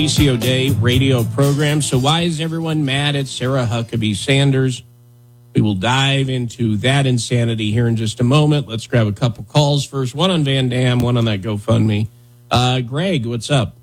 PCO Day radio program. So why is everyone mad at Sarah Huckabee Sanders? We will dive into that insanity here in just a moment. Let's grab a couple calls first. One on Van Dam, one on that GoFundMe. Greg, what's up?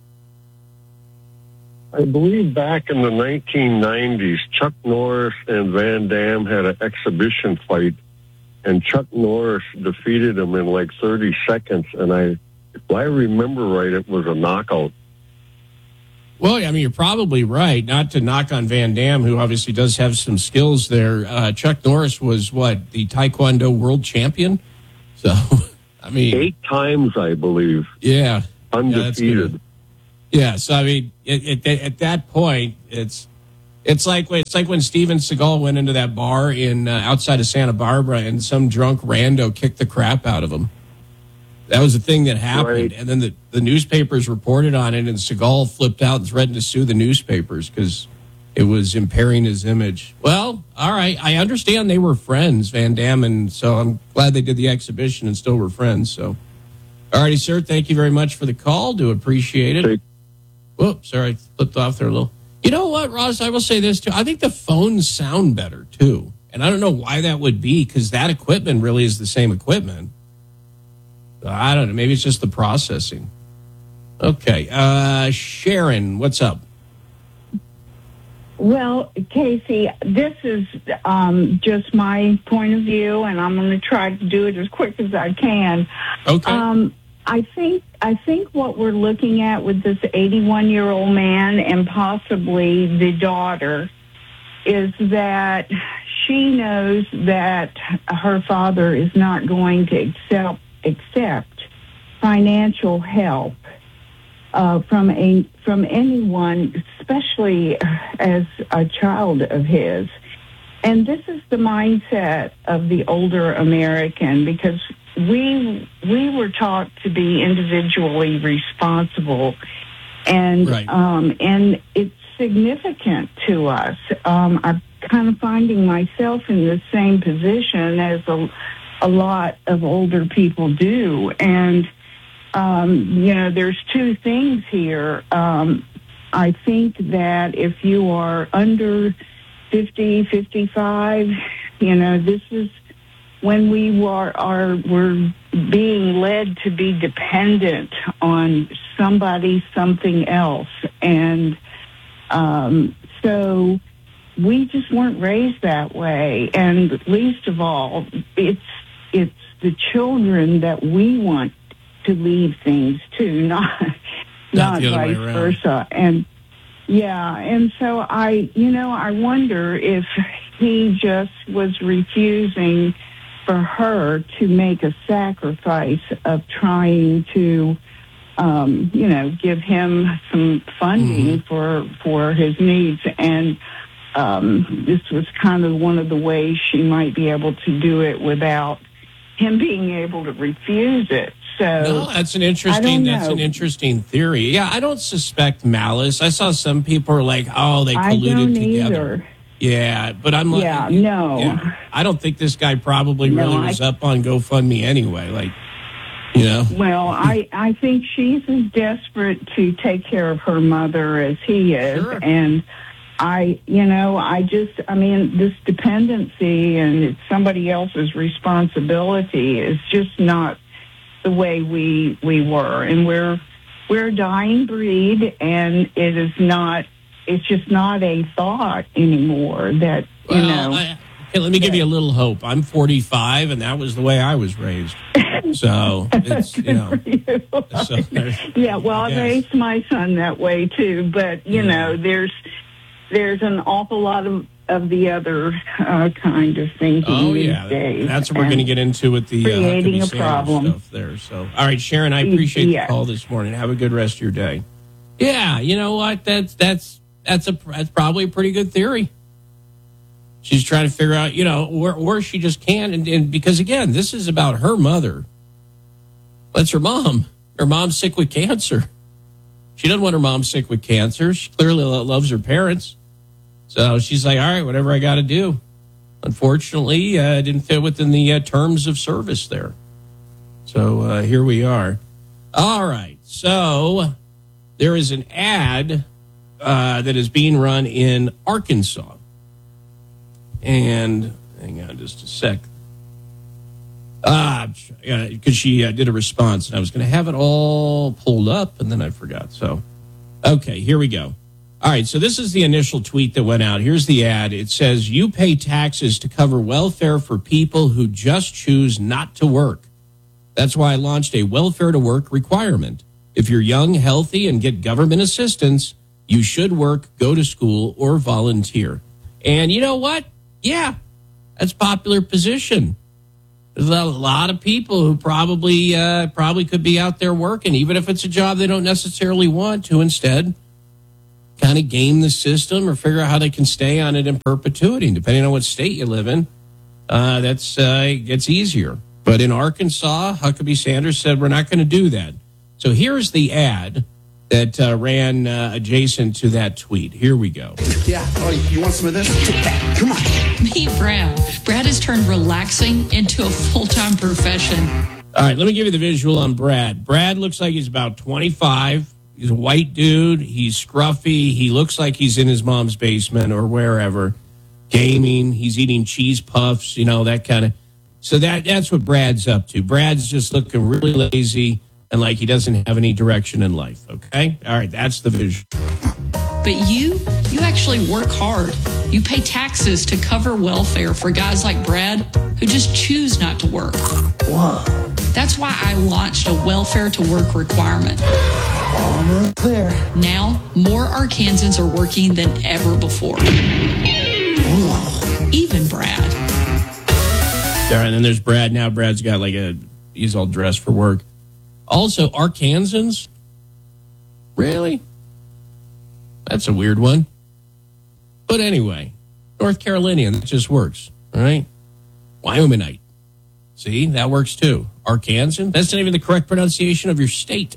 I believe back in the 1990s, Chuck Norris and Van Dam had an exhibition fight, and Chuck Norris defeated him in like 30 seconds. And if I remember right, it was a knockout. Well, I mean, you're probably right. Not to knock on Van Dam, who obviously does have some skills there. Chuck Norris was the Taekwondo world champion? So, I mean, 8 times, I believe. Yeah. Undefeated. Yeah, so I mean, at that point, it's like when Steven Seagal went into that bar in outside of Santa Barbara, and some drunk rando kicked the crap out of him. That was the thing that happened, right. And then the newspapers reported on it, and Seagal flipped out and threatened to sue the newspapers because it was impairing his image. Well, all right, I understand they were friends, Van Dam, and so I'm glad they did the exhibition and still were friends. So, all righty, sir, thank you very much for the call. Do appreciate it. Whoops, sorry, flipped off there a little. You know what, Ross? I will say this, too. I think the phones sound better, too. And I don't know why that would be, because that equipment really is the same equipment. I don't know. Maybe it's just the processing. Okay. Sharon, what's up? Well, Casey, this is just my point of view, and I'm going to try to do it as quick as I can. Okay. I think what we're looking at with this 81-year-old man and possibly the daughter is that she knows that her father is not going to accept financial help from anyone, especially as a child of his. And this is the mindset of the older American, because we were taught to be individually responsible, and right. And it's significant to us. I'm kind of finding myself in the same position as a lot of older people do, and there's two things here. I think that if you are under 50, 55, this is when we're being led to be dependent on somebody, something else. And so we just weren't raised that way. And least of all, it's the children that we want to leave things to, not vice versa. And and so I wonder if he just was refusing for her to make a sacrifice of trying to, give him some funding for his needs. And this was kind of one of the ways she might be able to do it without him being able to refuse it. So no, that's an interesting theory. Yeah, I don't suspect malice. I saw some people are like, oh, they colluded together. Either. Yeah, but I'm like, I don't think this guy probably really was up on GoFundMe anyway. Well, I think she's as desperate to take care of her mother as he is. Sure. And this dependency and it's somebody else's responsibility is just not the way we were. And we're a dying breed, and it's just not a thought anymore that, let me give you a little hope. I'm 45, and that was the way I was raised. So it's, I raised my son that way too. But there's an awful lot of the other kind of thinking these days. That's what we're going to get into with the creating a problem stuff there. So, all right, Sharon, I appreciate the call this morning. Have a good rest of your day. Yeah, you know what? That's probably a pretty good theory. She's trying to figure out, or she just can't. And because, again, this is about her mother. That's her mom. Her mom's sick with cancer. She doesn't want her mom sick with cancer. She clearly loves her parents. So she's like, all right, whatever I got to do. Unfortunately, it didn't fit within the terms of service there. So here we are. All right. So there is an ad that is being run in Arkansas. And hang on just a sec. Because she did a response, and I was going to have it all pulled up, and then I forgot. So, okay, here we go. All right, so this is the initial tweet that went out. Here's the ad. It says, you pay taxes to cover welfare for people who just choose not to work. That's why I launched a welfare to work requirement. If you're young, healthy, and get government assistance, you should work, go to school, or volunteer. And you know what? Yeah, that's a popular position. There's a lot of people who probably could be out there working, even if it's a job they don't necessarily want to, instead kind of game the system or figure out how they can stay on it in perpetuity. Depending on what state you live in, it gets easier. But in Arkansas, Huckabee Sanders said, we're not going to do that. So here's the ad that ran adjacent to that tweet. Here we go. Yeah. Oh, you want some of this? Take that. Come on. Meet Brad. Brad has turned relaxing into a full-time profession. All right, let me give you the visual on Brad. Brad looks like he's about 25. He's a white dude. He's scruffy. He looks like he's in his mom's basement or wherever, gaming. He's eating cheese puffs, that kind of. So that's what Brad's up to. Brad's just looking really lazy and like he doesn't have any direction in life, okay? All right, that's the visual. But you actually work hard. You pay taxes to cover welfare for guys like Brad who just choose not to work. Whoa. That's why I launched a welfare to work requirement. Almost there. Now, more Arkansans are working than ever before. Whoa. Even Brad. All right, and then there's Brad. Now Brad's got he's all dressed for work. Also, Arkansans? Really? That's a weird one. But anyway, North Carolinian, that just works, all right? Wyomingite. See, that works too. Arkansan, that's not even the correct pronunciation of your state.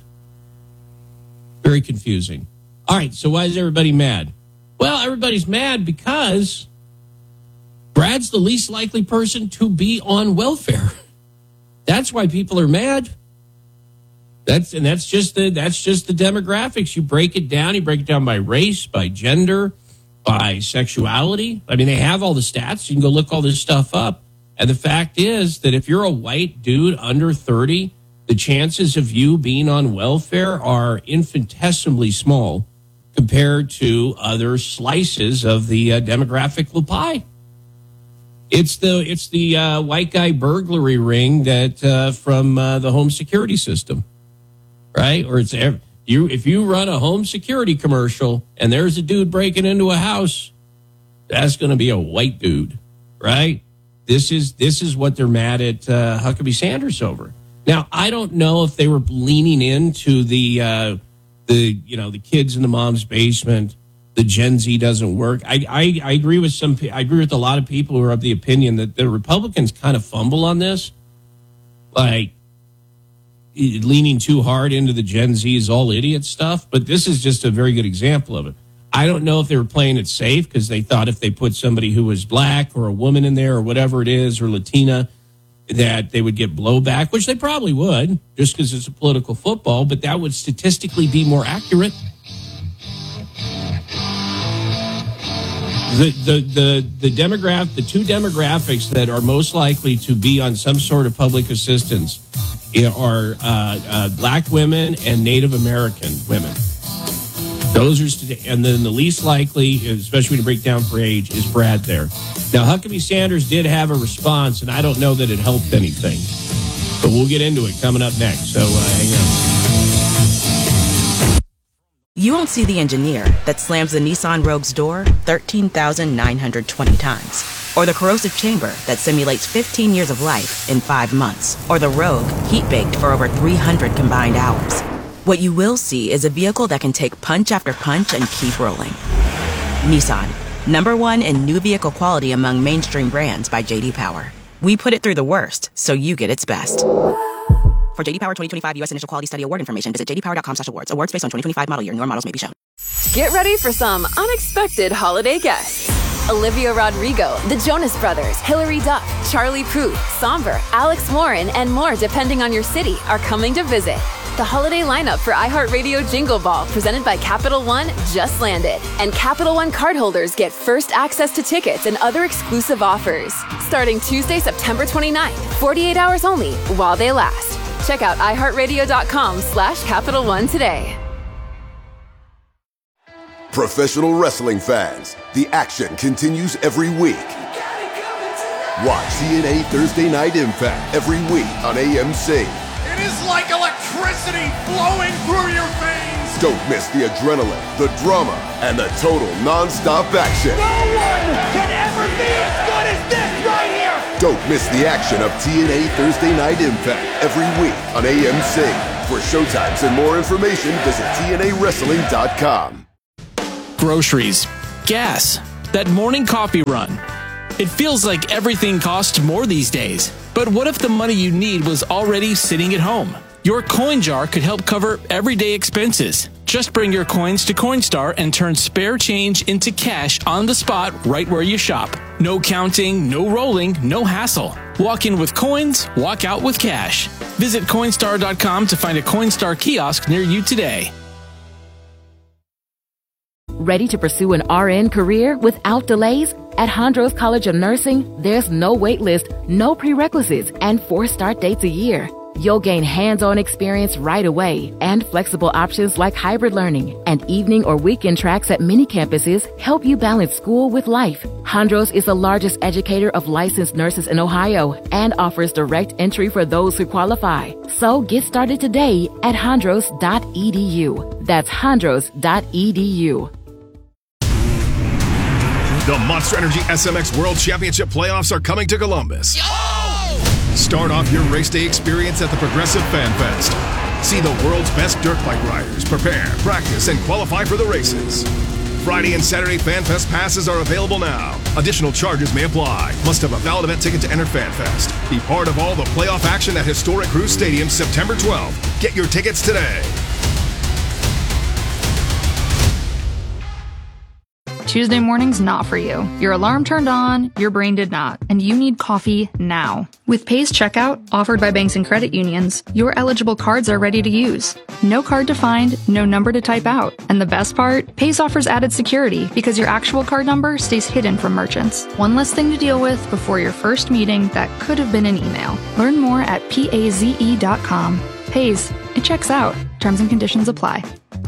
Very confusing. All right, so why is everybody mad? Well, everybody's mad because Brad's the least likely person to be on welfare. That's why people are mad. That's just the demographics. You break it down by race, by gender, by sexuality. I mean, they have all the stats. You can go look all this stuff up. And the fact is that if you're a white dude under 30, the chances of you being on welfare are infinitesimally small compared to other slices of the demographic pie. It's the white guy burglary ring that from the home security system, right? Or if you run a home security commercial and there's a dude breaking into a house, that's going to be a white dude, right? This is what they're mad at Huckabee Sanders over. Now, I don't know if they were leaning into the kids in the mom's basement. The Gen Z doesn't work. I agree with I agree with a lot of people who are of the opinion that the Republicans kind of fumble on this, like leaning too hard into the Gen Z is all idiot stuff. But this is just a very good example of it. I don't know if they were playing it safe because they thought if they put somebody who was black or a woman in there or whatever it is, or Latina, that they would get blowback, which they probably would, just because it's a political football, but that would statistically be more accurate. The two demographics that are most likely to be on some sort of public assistance are black women and Native American women. Those are, and then the least likely, especially when you break down for age, is Brad there. Now, Huckabee Sanders did have a response, and I don't know that it helped anything. But we'll get into it coming up next, so hang on. You won't see the engineer that slams the Nissan Rogue's door 13,920 times. Or the corrosive chamber that simulates 15 years of life in 5 months. Or the Rogue heat-baked for over 300 combined hours. What you will see is a vehicle that can take punch after punch and keep rolling. Nissan, #1 in new vehicle quality among mainstream brands by J.D. Power. We put it through the worst, so you get its best. For J.D. Power 2025 U.S. Initial Quality Study Award information, visit jdpower.com/awards. Awards based on 2025 model year. Newer models may be shown. Get ready for some unexpected holiday guests. Olivia Rodrigo, the Jonas Brothers, Hilary Duff, Charlie Puth, Somber, Alex Warren, and more depending on your city are coming to visit. The holiday lineup for iHeartRadio Jingle Ball, presented by Capital One, just landed. And Capital One cardholders get first access to tickets and other exclusive offers. Starting Tuesday, September 29th, 48 hours only, while they last. Check out iHeartRadio.com/Capital One today. Professional wrestling fans, the action continues every week. Watch TNA Thursday Night Impact every week on AMC. It is like electricity flowing through your veins. Don't miss the adrenaline, the drama, and the total non-stop action. No one can ever be as good as this right here. Don't miss the action of TNA Thursday Night Impact every week on AMC. For showtimes and more information, visit TNAWrestling.com. Groceries, gas, that morning coffee run. It feels like everything costs more these days. But what if the money you need was already sitting at home? Your coin jar could help cover everyday expenses. Just bring your coins to Coinstar and turn spare change into cash on the spot right where you shop. No counting, no rolling, no hassle. Walk in with coins, walk out with cash. Visit Coinstar.com to find a Coinstar kiosk near you today. Ready to pursue an RN career without delays? At Hondros College of Nursing, there's no wait list, no prerequisites, and 4 start dates a year. You'll gain hands-on experience right away, and flexible options like hybrid learning and evening or weekend tracks at many campuses help you balance school with life. Hondros is the largest educator of licensed nurses in Ohio and offers direct entry for those who qualify. So get started today at hondros.edu. That's hondros.edu. The Monster Energy SMX World Championship playoffs are coming to Columbus. Start off your race day experience at the Progressive Fan Fest. See the world's best dirt bike riders prepare, practice, and qualify for the races. Friday and Saturday Fan Fest passes are available now. Additional charges may apply. Must have a valid event ticket to enter Fan Fest. Be part of all the playoff action at historic Cruise Stadium September 12th. Get your tickets today. Tuesday morning's not for you. Your alarm turned on, your brain did not, and you need coffee now. With Pays Checkout, offered by banks and credit unions, your eligible cards are ready to use. No card to find, no number to type out. And the best part? Pays offers added security because your actual card number stays hidden from merchants. One less thing to deal with before your first meeting that could have been an email. Learn more at PAZE.com. Pays, it checks out. Terms and conditions apply.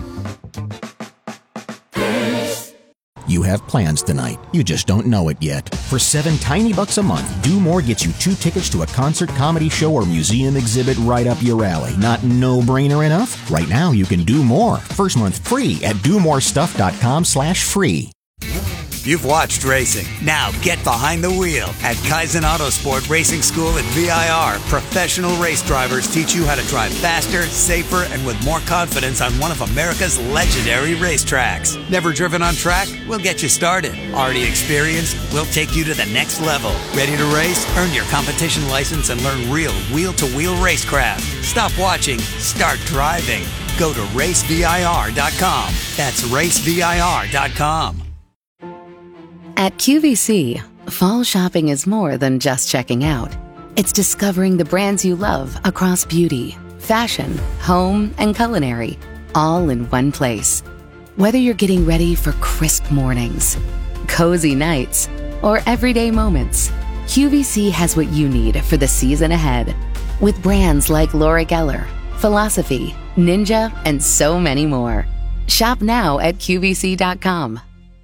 You have plans tonight. You just don't know it yet. For $7 tiny bucks a month, Do More gets you 2 tickets to a concert, comedy show, or museum exhibit right up your alley. Not no-brainer enough? Right now, you can do more. First month free at domorestuff.com/free. You've watched racing. Now get behind the wheel. At Kaizen Autosport Racing School at VIR, professional race drivers teach you how to drive faster, safer, and with more confidence on one of America's legendary racetracks. Never driven on track? We'll get you started. Already experienced? We'll take you to the next level. Ready to race? Earn your competition license and learn real wheel-to-wheel racecraft. Stop watching. Start driving. Go to racevir.com. That's racevir.com. At QVC, fall shopping is more than just checking out. It's discovering the brands you love across beauty, fashion, home, and culinary, all in one place. Whether you're getting ready for crisp mornings, cozy nights, or everyday moments, QVC has what you need for the season ahead. With brands like Laura Geller, Philosophy, Ninja, and so many more. Shop now at QVC.com.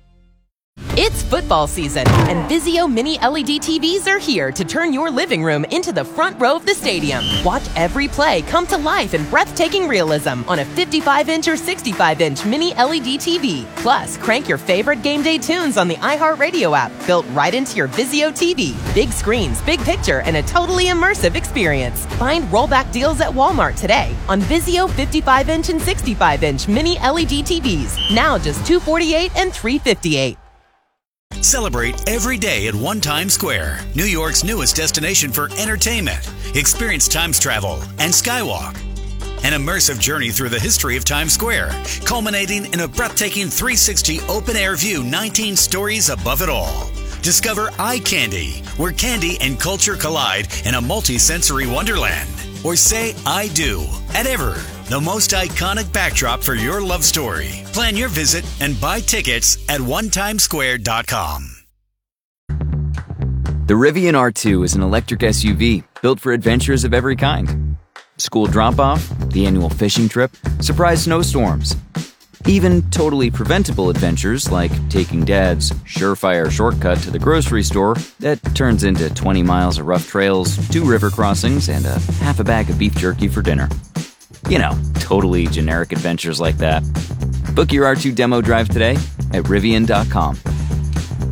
It's football season, and Vizio Mini LED TVs are here to turn your living room into the front row of the stadium. Watch every play come to life in breathtaking realism on a 55-inch or 65-inch Mini LED TV. Plus, crank your favorite game day tunes on the iHeartRadio app, built right into your Vizio TV. Big screens, big picture, and a totally immersive experience. Find rollback deals at Walmart today on Vizio 55-inch and 65-inch Mini LED TVs. Now just $248 and $358. Celebrate every day at One Times Square, New York's newest destination for entertainment. Experience Times travel and Skywalk. An immersive journey through the history of Times Square, culminating in a breathtaking 360 open-air view 19 stories above it all. Discover Eye Candy, where candy and culture collide in a multi-sensory wonderland. Or say I do at Ever, the most iconic backdrop for your love story. Plan your visit and buy tickets at onetimesquare.com. The Rivian R2 is an electric SUV built for adventures of every kind. School drop-off, the annual fishing trip, surprise snowstorms. Even totally preventable adventures like taking Dad's surefire shortcut to the grocery store that turns into 20 miles of rough trails, 2 river crossings, and a half a bag of beef jerky for dinner. You know, totally generic adventures like that. Book your R2 demo drive today at Rivian.com.